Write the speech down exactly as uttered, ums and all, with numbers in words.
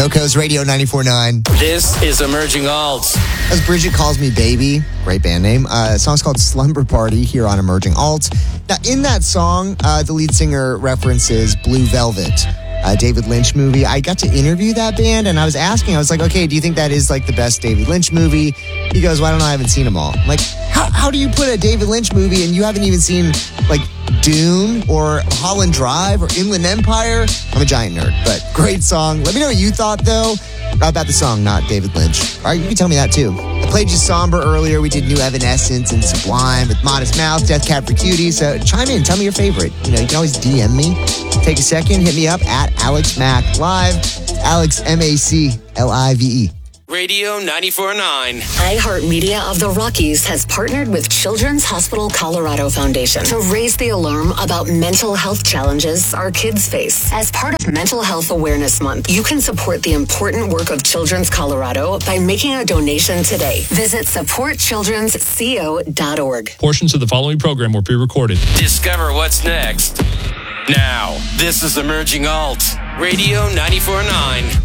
Coco's Radio ninety-four point nine. This is Emerging Alt. As Bridget Calls Me Baby, great band name. Uh, the song's called Slumber Party here on Emerging Alt. Now, in that song, uh, the lead singer references Blue Velvet, a David Lynch movie. I got to interview that band, and I was asking, I was like, okay, do you think that is like the best David Lynch movie? He goes, well, I don't know, I haven't seen them all. I'm like, how, how do you put a David Lynch movie and you haven't even seen like Dune or Holland Drive or Inland Empire? I'm a giant nerd, but great song. Let me know what you thought, though, about the song, not David Lynch. All right, you can tell me that, too. I played you Somber earlier. We did New Evanescence and Sublime with Modest Mouse, Death Cab for Cutie. So chime in. Tell me your favorite. You know, you can always D M me. Take a second. Hit me up at Alex Mac Live. Alex, M A C L I V E. Radio ninety-four point nine. iHeartMedia of the Rockies has partnered with Children's Hospital Colorado Foundation to raise the alarm about mental health challenges our kids face. As part of Mental Health Awareness Month, you can support the important work of Children's Colorado by making a donation today. Visit support children's co dot org. Portions of the following program were pre-recorded. Discover what's next. Now, this is Emerging Alt. Radio ninety-four point nine.